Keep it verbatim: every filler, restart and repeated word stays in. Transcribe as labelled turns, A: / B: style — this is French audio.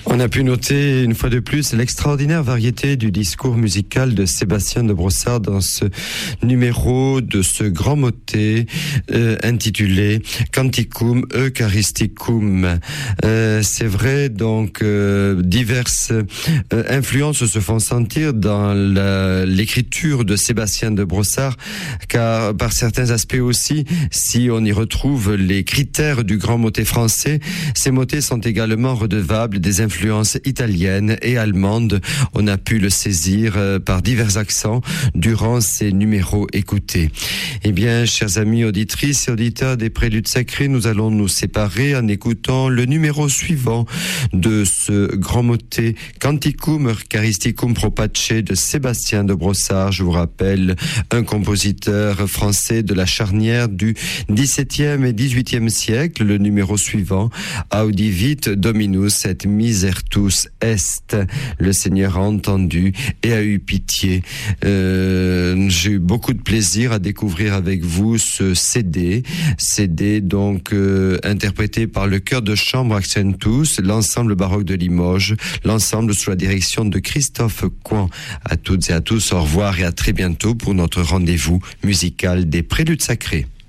A: On a pu noter une fois de plus l'extraordinaire variété du discours musical de Sébastien de Brossard dans ce numéro de ce grand motet euh, intitulé Canticum Eucharisticum. Euh, c'est vrai, donc euh, diverses euh, influences se font sentir dans la, l'écriture de Sébastien de Brossard, car par certains aspects aussi, si on y retrouve les critères du grand motet français, ces motets sont également redevables des influences italiennes et allemandes. On a pu le saisir euh, par divers accents durant ces numéros écoutés. Eh bien, chers amis auditrices et auditeurs des Préludes Sacrés, nous allons nous séparer en écoutant le numéro suivant de ce grand motet Canticum Eucharisticum pro pace de Sébastien de Brossard. Je vous rappelle, un compositeur français de la charnière du dix-septième et dix-huitième siècle. Le numéro suivant, Audivit Dominus et misertus est. Le Seigneur a entendu et a eu pitié. Euh, j'ai eu beaucoup de plaisir à découvrir avec vous ce C D. C D donc euh, interprété par le chœur de chambre Accentus, l'ensemble baroque de Limoges, l'ensemble sous la direction de Christophe Coin. À toutes et à tous, au revoir et à très bientôt pour notre rendez-vous musical des Préludes Sacrés.